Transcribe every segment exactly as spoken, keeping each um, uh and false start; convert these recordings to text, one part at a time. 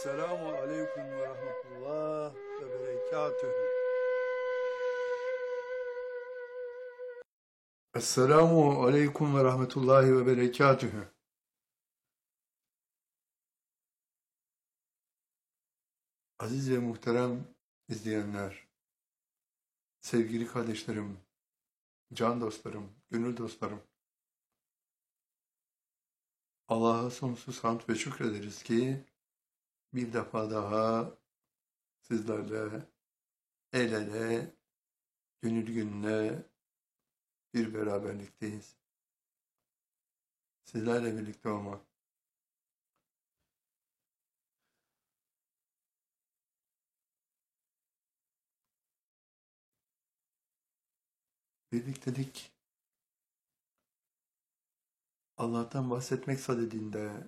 Selamu aleyküm ve rahmetullah ve berekatühü. Esselamu aleyküm ve rahmetullahi ve berekatühü. Aziz ve muhterem izleyenler, sevgili kardeşlerim, can dostlarım, gönül dostlarım. Allah'a sonsuz hamd ve şükrederiz ki bir defa daha sizlerle el ele, gönül gönüle bir beraberlikteyiz. Sizlerle birlikte olmak. Birliktelik Allah'tan bahsetmek sadedinde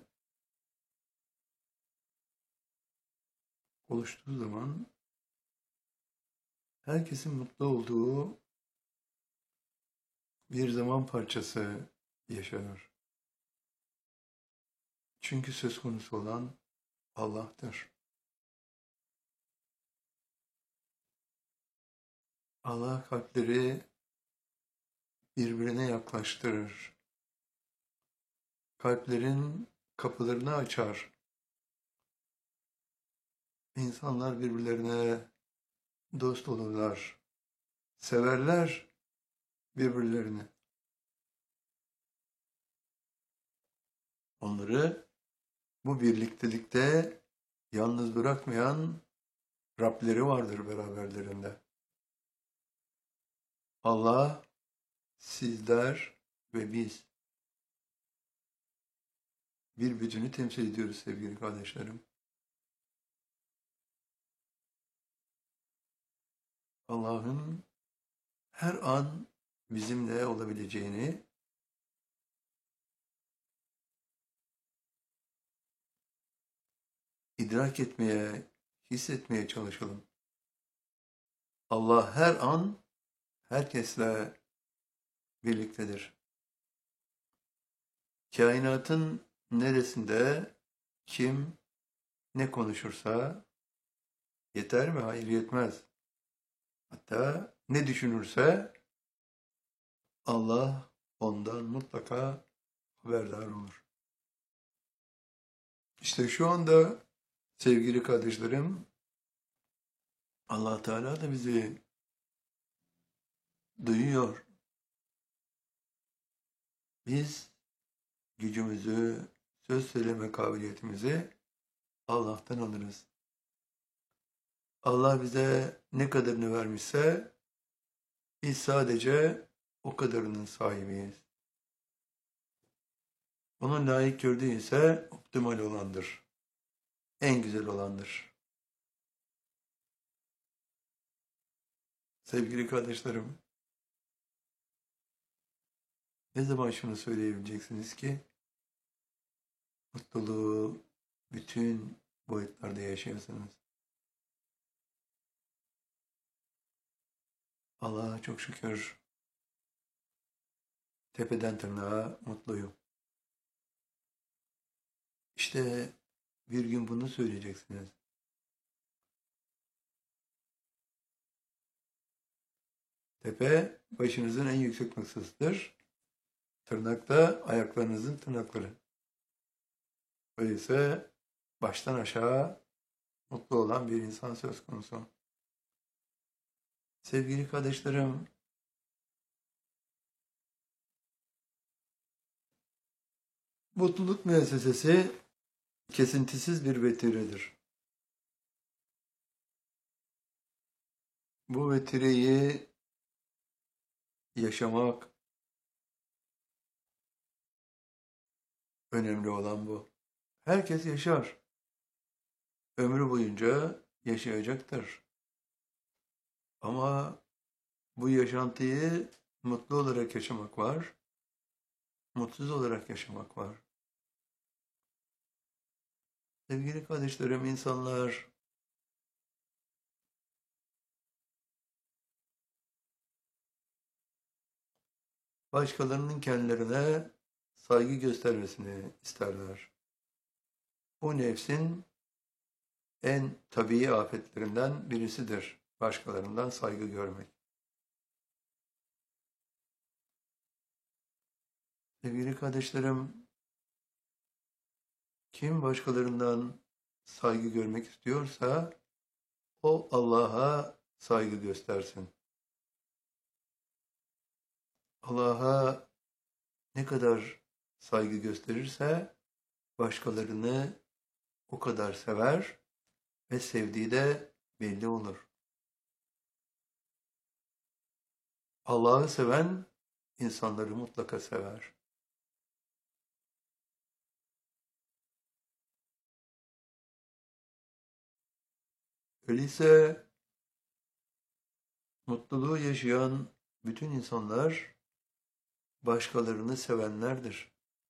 oluştuğu zaman herkesin mutlu olduğu bir zaman parçası yaşanır. Çünkü söz konusu olan Allah'tır. Allah kalpleri birbirine yaklaştırır. Kalplerin kapılarını açar. İnsanlar birbirlerine dost olurlar. Severler birbirlerini. Onları bu birliktelikte yalnız bırakmayan Rableri vardır beraberlerinde. Allah, sizler ve biz bir bütünü temsil ediyoruz sevgili kardeşlerim. Allah'ın her an bizimle olabileceğini, idrak etmeye, hissetmeye çalışalım. Allah her an herkesle birliktedir. Kainatın neresinde kim ne konuşursa yeter mi? Hayır, yetmez. Hatta ne düşünürse Allah ondan mutlaka haberdar olur. İşte şu anda sevgili kardeşlerim, Allah Teala da bizi duyuyor. Biz gücümüzü, söz söyleme kabiliyetimizi Allah'tan alırız. Allah bize ne kadarını vermişse biz sadece o kadarının sahibiyiz. Onun layık gördüğü ise optimal olandır. En güzel olandır. Sevgili kardeşlerim, ne zaman şunu söyleyebileceksiniz ki mutluluğu bütün boyutlarda yaşıyorsunuz. Allah'a çok şükür tepeden tırnağa mutluyum. İşte bir gün bunu söyleyeceksiniz. Tepe başınızın en yüksek noktasıdır. Tırnak da ayaklarınızın tırnakları. Öyleyse baştan aşağı mutlu olan bir insan söz konusu. Sevgili kardeşlerim, mutluluk müessesesi kesintisiz bir vetiredir. Bu vetireyi yaşamak önemli olan bu. Herkes yaşar. Ömrü boyunca yaşayacaktır. Ama bu yaşantıyı mutlu olarak yaşamak var, mutsuz olarak yaşamak var. Sevgili kardeşlerim, insanlar başkalarının kendilerine saygı göstermesini isterler. Bu nefsin en tabii afetlerinden birisidir. Başkalarından saygı görmek. Sevgili kardeşlerim, kim başkalarından saygı görmek istiyorsa o Allah'a saygı göstersin. Allah'a ne kadar saygı gösterirse başkalarını o kadar sever ve sevdiği de belli olur. Allah'ı seven insanları mutlaka sever. Öyleyse mutluluğu yaşayan bütün insanlar başkalarını sevenlerdir.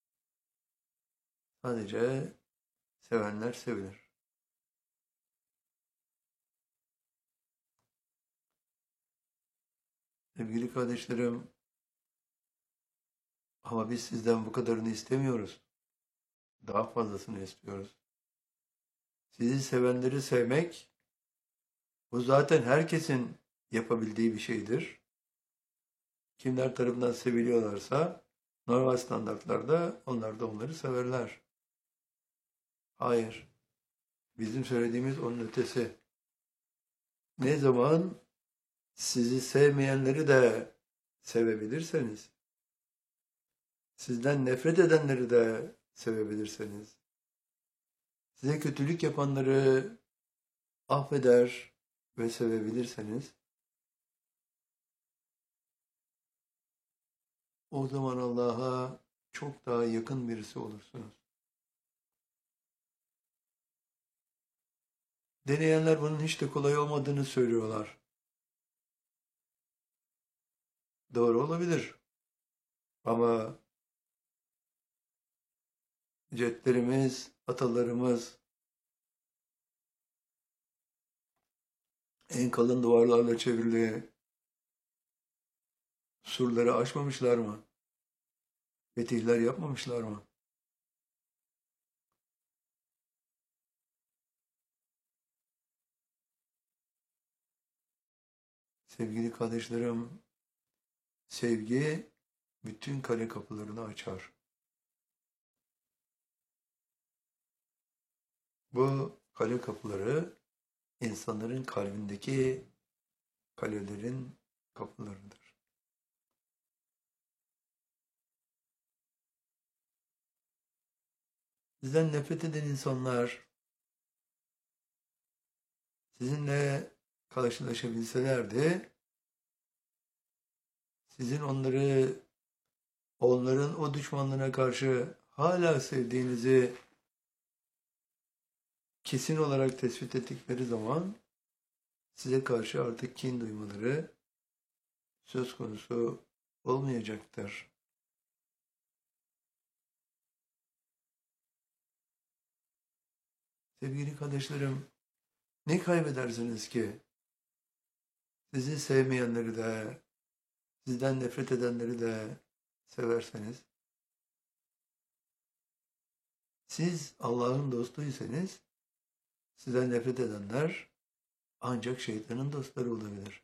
Sadece sevenler sevilir. Sevgili kardeşlerim, ama biz sizden bu kadarını istemiyoruz. Daha fazlasını istiyoruz. Sizi sevenleri sevmek, bu zaten herkesin yapabildiği bir şeydir. Kimler tarafından seviliyorlarsa, normal standartlarda onlar da onları severler. Hayır. Bizim söylediğimiz onun ötesi. Ne zaman sizi sevmeyenleri de sevebilirseniz, sizden nefret edenleri de sevebilirseniz, size kötülük yapanları affeder ve sevebilirseniz, o zaman Allah'a çok daha yakın birisi olursunuz. Deneyenler bunun hiç de kolay olmadığını söylüyorlar. Doğru olabilir. Ama cedlerimiz, atalarımız en kalın duvarlarla çevrili surları aşmamışlar mı? Fetihler yapmamışlar mı? Sevgili kardeşlerim, sevgi bütün kale kapılarını açar. Bu kale kapıları insanların kalbindeki kalelerin kapılarıdır. Sizden nefret eden insanlar sizinle karşılaşabilselerdi, sizin onları, onların o düşmanlığına karşı hala sevdiğinizi kesin olarak tespit ettikleri zaman size karşı artık kin duymaları söz konusu olmayacaktır. Sevgili kardeşlerim, ne kaybedersiniz ki? Sizi sevmeyenleri de, sizden nefret edenleri de severseniz, siz Allah'ın dostuysanız, sizden nefret edenler ancak şeytanın dostları olabilir.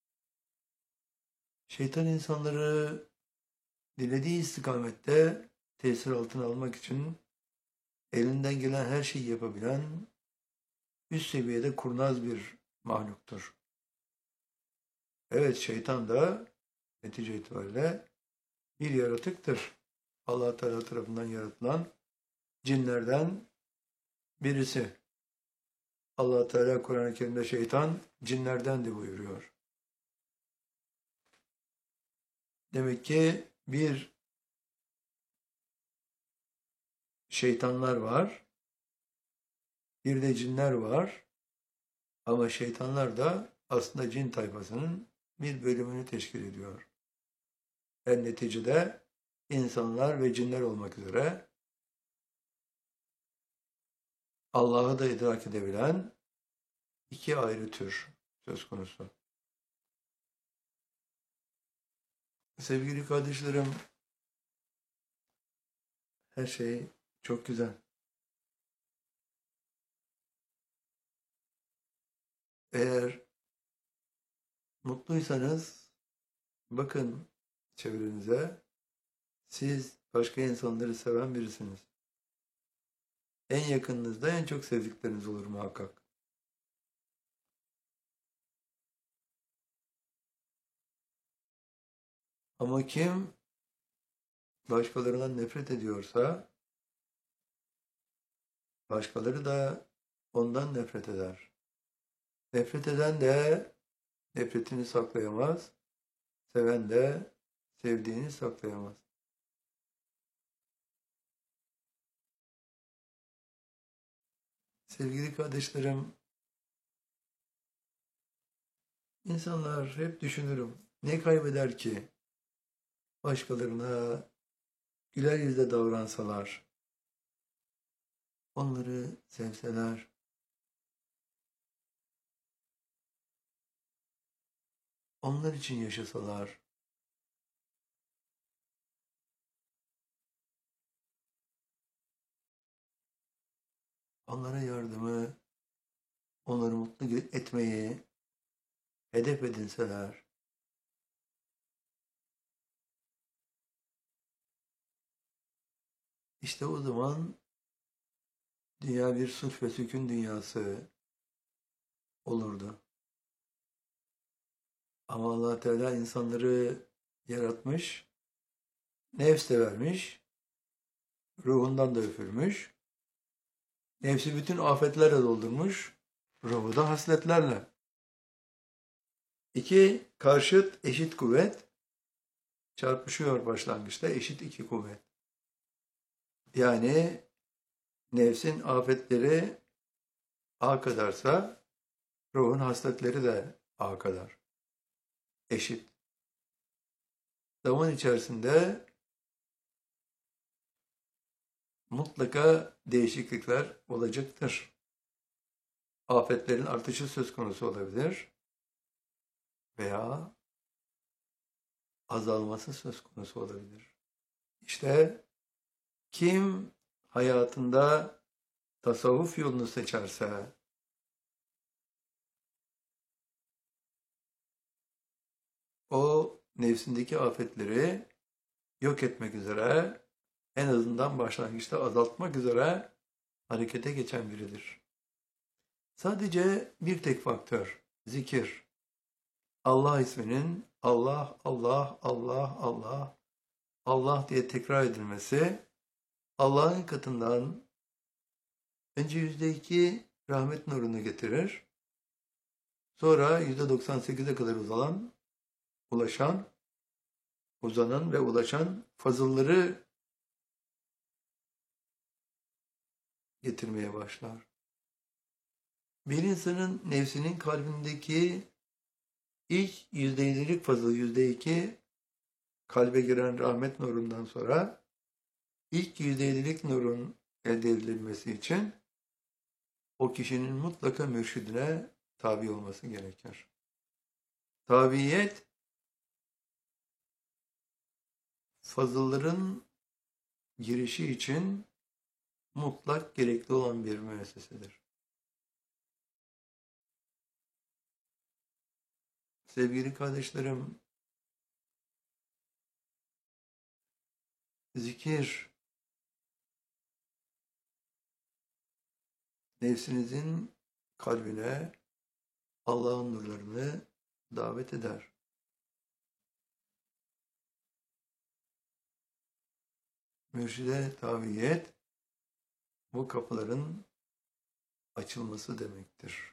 Şeytan insanları dilediği istikamette tesir altına almak için elinden gelen her şeyi yapabilen üst seviyede kurnaz bir mahluktur. Evet, şeytan da netice itibariyle bir yaratıktır. Allah Teala tarafından yaratılan cinlerden birisi. Allah Teala Kur'an-ı Kerim'de şeytan cinlerdendi buyuruyor. Demek ki bir şeytanlar var, bir de cinler var. Ama şeytanlar da aslında cin tayfasının bir bölümünü teşkil ediyor. En neticede insanlar ve cinler olmak üzere Allah'ı da idrak edebilen iki ayrı tür söz konusu. Sevgili kardeşlerim, her şey çok güzel. Eğer mutluysanız bakın çevrenize. Siz başka insanları seven birisiniz. En yakınınızda en çok sevdikleriniz olur muhakkak. Ama kim başkalarından nefret ediyorsa başkaları da ondan nefret eder. Nefret eden de nefretini saklayamaz. Seven de sevdiğini saklayamaz. Sevgili kardeşlerim, insanlar hep düşünürüm. Ne kaybeder ki? Başkalarına güler yüzle davransalar, onları sevseler, onlar için yaşasalar, onlara yardımı, onları mutlu etmeyi hedef edinseler, işte o zaman dünya bir sulh ve sükun dünyası olurdu. Ama Allah Teala insanları yaratmış, nefs de vermiş, ruhundan da üfürmüş, nefsi bütün afetlerle doldurmuş, ruhu da hasletlerle. İki karşıt eşit kuvvet çarpışıyor başlangıçta, eşit iki kuvvet. Yani nefsin afetleri A kadarsa ruhun hasletleri de A kadar. Eşit. Zaman içerisinde mutlaka değişiklikler olacaktır. Afetlerin artışı söz konusu olabilir veya azalması söz konusu olabilir. İşte kim hayatında tasavvuf yolunu seçerse, o nefsindeki afetleri yok etmek üzere, en azından başlangıçta azaltmak üzere harekete geçen biridir. Sadece bir tek faktör, zikir. Allah isminin Allah, Allah, Allah, Allah, Allah diye tekrar edilmesi, Allah'ın katından önce yüzde iki rahmet nurunu getirir, sonra yüzde doksan sekize kadar uzanan, ulaşan, uzanan ve ulaşan fazılları getirmeye başlar. Bir insanın nefsinin kalbindeki ilk yüzde yedilik fazıl, yüzde iki kalbe giren rahmet nurundan sonra ilk yüzde yedilik nurun elde edilmesi için o kişinin mutlaka mürşidine tabi olması gerekir. Tabiyet, fazılların girişi için mutlak gerekli olan bir müessesedir. Sevgili kardeşlerim, zikir, nefsinizin kalbine Allah'ın nurlarını davet eder. Mürşide tabiyet, bu kapıların açılması demektir.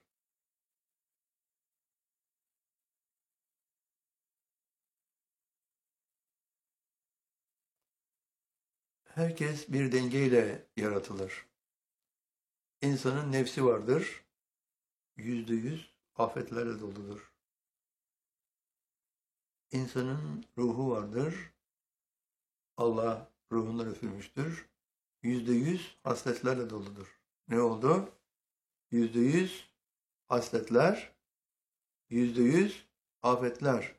Herkes bir dengeyle yaratılır. İnsanın nefsi vardır, yüzde yüz afetlerle doludur. İnsanın ruhu vardır, Allah ruhundan üfürmüştür, yüzde yüz hasletlerle doludur. Ne oldu? Yüzde yüz hasletler, yüzde yüz afetler.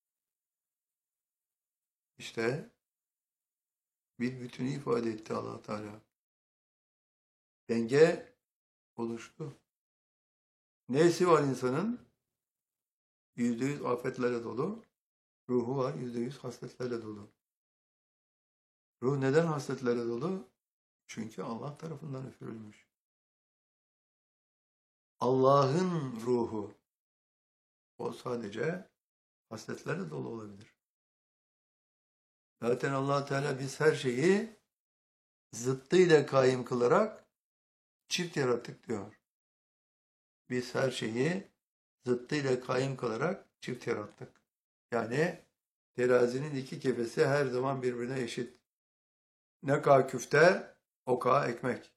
İşte bir bütünü ifade etti Allah Teala. Denge oluştu. Nesi var insanın? Yüzde yüz afetlerle dolu. Ruhu var, yüzde yüz hasletlerle dolu. Ruh neden hasletlerle dolu? Çünkü Allah tarafından üfürülmüş. Allah'ın ruhu. O sadece hasletlerle dolu olabilir. Zaten Allah Teala biz her şeyi zıttıyla kaim kılarak çift yarattık diyor. Biz her şeyi zıttıyla kaim kılarak çift yarattık. Yani terazinin iki kefesi her zaman birbirine eşit. Ne kadar küfte, o kadar ekmek.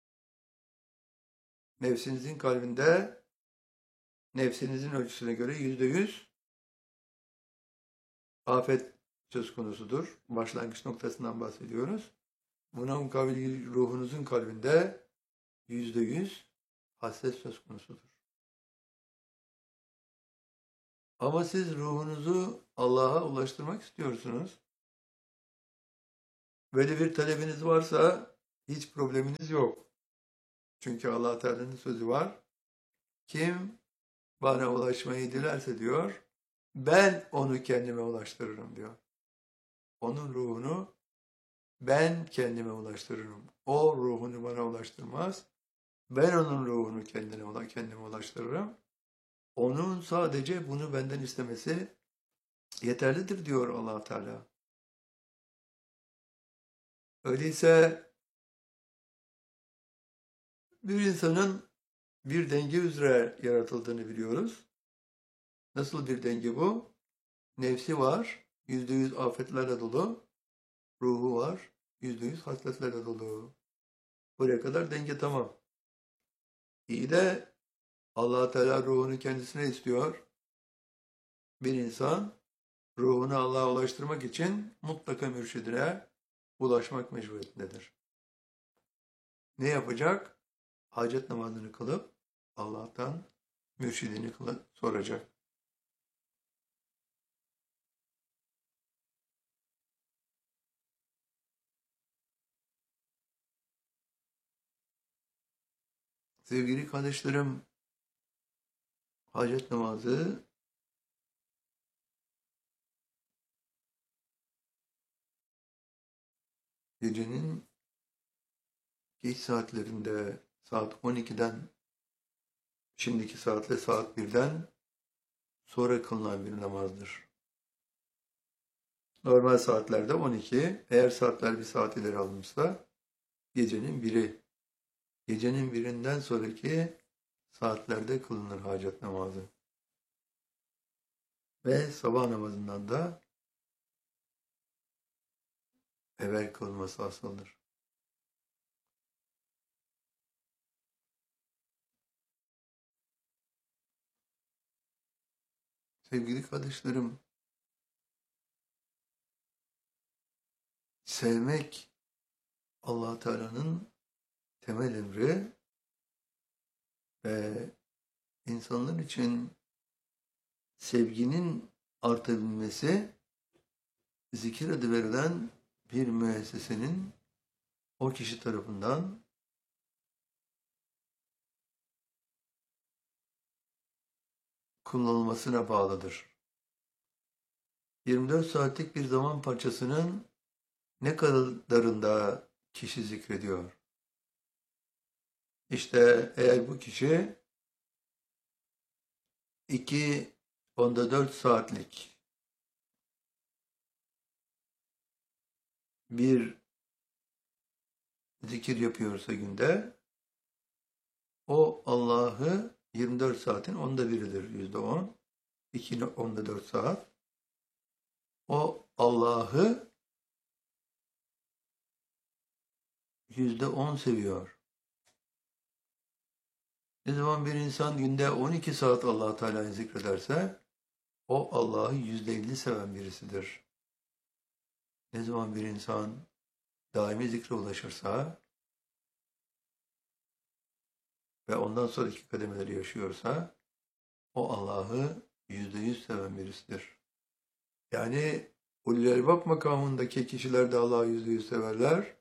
Nefsinizin kalbinde nefsinizin ölçüsüne göre yüzde yüz afet söz konusudur. Başlangıç noktasından bahsediyoruz. Buna mukabil ruhunuzun kalbinde yüzde yüz hasret söz konusudur. Ama siz ruhunuzu Allah'a ulaştırmak istiyorsunuz. Böyle bir talebiniz varsa hiç probleminiz yok. Çünkü Allah Teala'nın sözü var. Kim bana ulaşmayı dilerse diyor, ben onu kendime ulaştırırım diyor. Onun ruhunu ben kendime ulaştırırım. O ruhunu bana ulaştırmaz. Ben onun ruhunu kendine, kendime ulaştırırım. Onun sadece bunu benden istemesi yeterlidir diyor Allah Teala. Öyleyse bir insanın bir denge üzere yaratıldığını biliyoruz. Nasıl bir denge bu? Nefsi var, yüzde yüz afetlerle dolu. Ruhu var, yüzde yüz hasletlerle dolu. Buraya kadar denge tamam. İyi de Allah Teala ruhunu kendisine istiyor. Bir insan ruhunu Allah'a ulaştırmak için mutlaka mürşidine ulaşmak mecburiyetindedir. Ne yapacak? Hacet namazını kılıp Allah'tan mürşidini kılıp soracak. Sevgili kardeşlerim, hacet namazı gecenin geç saatlerinde saat on ikiden şimdiki saatle saat birden sonra kılınan bir namazdır. Normal saatlerde on iki, eğer saatler bir saat ileri alınmışsa gecenin biri. Gecenin birinden sonraki saatlerde kılınır hacet namazı. Ve sabah namazından da evvel kılınması asıldır. Sevgili kardeşlerim, sevmek Allah Teala'nın temel emri ve insanlar için sevginin artabilmesi zikir adı verilen bir müessesenin o kişi tarafından kullanılmasına bağlıdır. yirmi dört saatlik bir zaman parçasının ne kadarında kişi zikrediyor? İşte eğer bu kişi iki onda dört saatlik bir zikir yapıyorsa günde, o Allah'ı yirmi dört saatin onda biridir, yüzde on. iki onda dört saat. O Allah'ı yüzde on seviyor. Ne zaman bir insan günde on iki saat Allah Teala'yı zikrederse, o Allah'ı yüzde elli seven birisidir. Ne zaman bir insan daimi zikre ulaşırsa ve ondan sonraki kademeleri yaşıyorsa, o Allah'ı yüzde yüz seven birisidir. Yani ulul elbab makamındaki kişiler de Allah'ı yüzde yüz severler.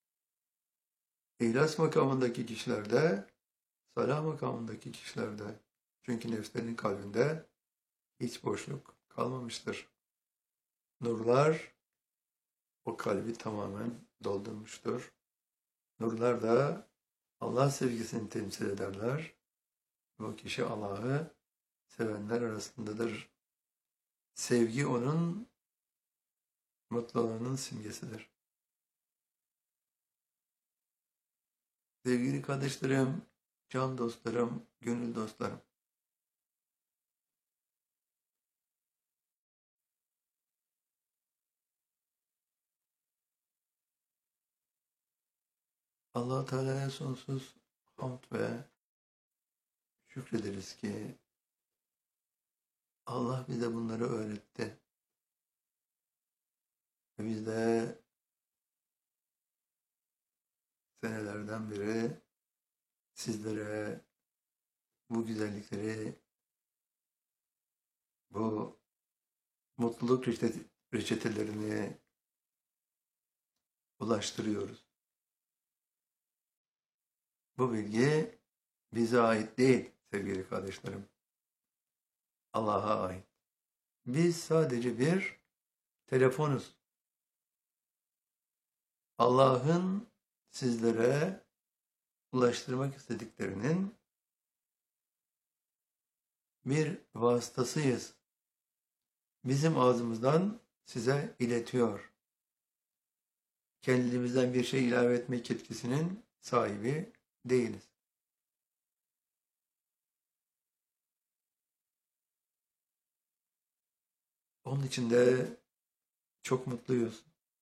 İhlas makamındaki kişiler de, salah makamındaki kişiler de Çünkü nefslerin kalbinde hiç boşluk kalmamıştır. Nurlar o kalbi tamamen doldurmuştur. Nurlar da Allah sevgisini temsil ederler. Bu kişi Allah'ı sevenler arasındadır. Sevgi onun mutluluğunun simgesidir. Sevgili kardeşlerim, can dostlarım, gönül dostlarım. Allah-u Teala'ya sonsuz hamd ve şükrederiz ki Allah bize bunları öğretti. Ve biz de senelerden beri sizlere bu güzellikleri, bu mutluluk reçetelerini ulaştırıyoruz. Bu bilgi bize ait değil sevgili kardeşlerim. Allah'a ait. Biz sadece bir telefonuz. Allah'ın sizlere ulaştırmak istediklerinin bir vasıtasıyız. Bizim ağzımızdan size iletiyor. Kendimizden bir şey ilave etmek yetkisinin sahibi değiliz. Onun için de çok mutluyuz.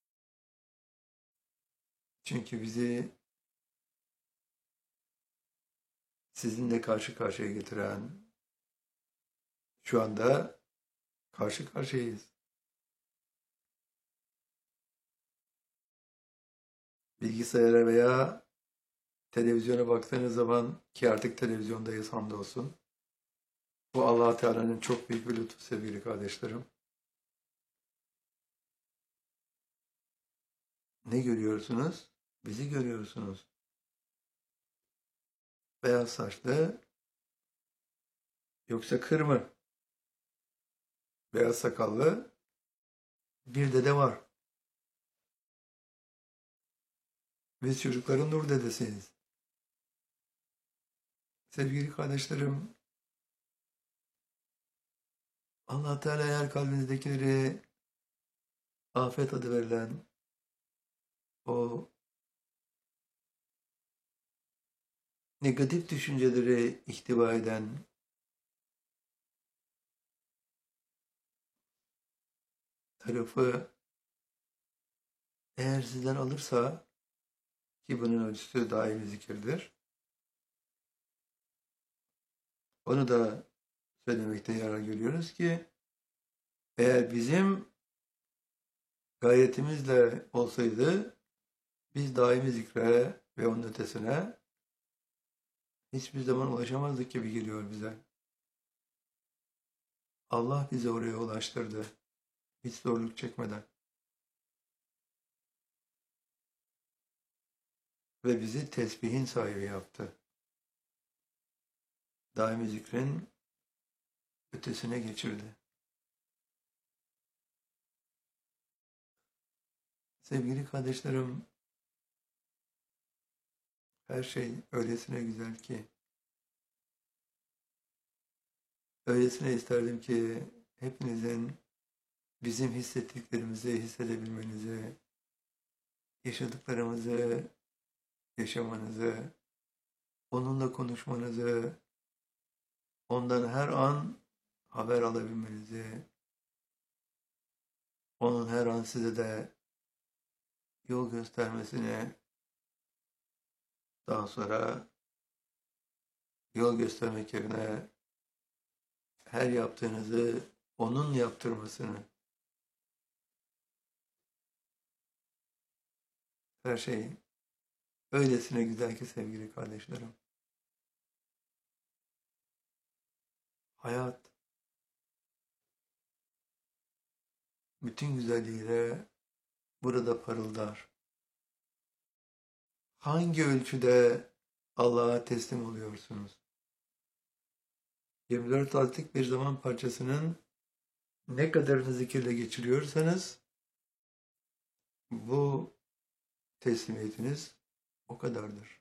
Çünkü bizi sizinle karşı karşıya getiren, şu anda karşı karşıyayız. Bilgisayara veya televizyona baktığınız zaman, ki artık televizyondayız hamdolsun. Bu Allah-u Teala'nın çok büyük bir lütfu sevgili kardeşlerim. Ne görüyorsunuz? Bizi görüyorsunuz. Beyaz saçlı, yoksa kır mı? Beyaz sakallı bir dede var. Biz çocukların nur dedesiyiz. Sevgili kardeşlerim, Allah Teala eğer kalbinizdekileri afet adı verilen o negatif düşünceleri ihtiva eden tarafı eğer sizden alırsa, ki bunun ölçüsü daimi zikirdir, onu da söylemekte yarar görüyoruz ki eğer bizim gayretimizle olsaydı biz daimi zikre ve onun ötesine hiçbir zaman ulaşamazdık gibi geliyor bize. Allah bizi oraya ulaştırdı. Hiç zorluk çekmeden. Ve bizi tesbihin sahibi yaptı. Daimi zikrin ötesine geçirdi. Sevgili kardeşlerim, her şey öylesine güzel ki, öylesine isterdim ki hepinizin bizim hissettiklerimizi hissedebilmenizi, yaşadıklarımızı yaşamanızı, onunla konuşmanızı, ondan her an haber alabilmenizi, onun her an size de yol göstermesini, daha sonra yol göstermek yerine her yaptığınızı onun yaptırmasını, her şey öylesine güzel ki sevgili kardeşlerim. Hayat bütün güzelliğiyle burada parıldar. Hangi ölçüde Allah'a teslim oluyorsunuz? yirmi dört saatlik bir zaman parçasının ne kadarını zikirle geçiriyorsanız bu teslimiyetiniz o kadardır.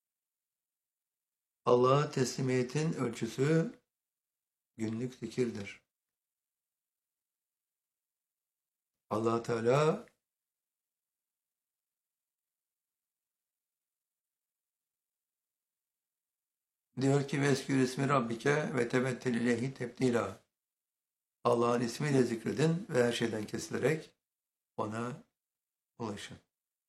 Allah'a teslimiyetin ölçüsü günlük zikirdir. Allah Teala diyor ki veskür ismi Rabbike ve tebettel ileyhi tebdila. Allah'ın ismiyle zikredin ve her şeyden kesilerek ona ulaşın.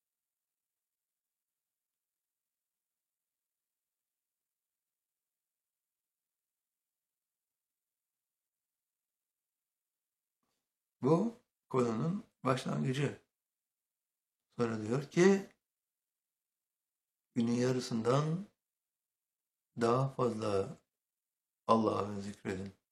Bu konunun başlangıcı. Sonra diyor ki günün yarısından daha fazla Allah'ı zikredin.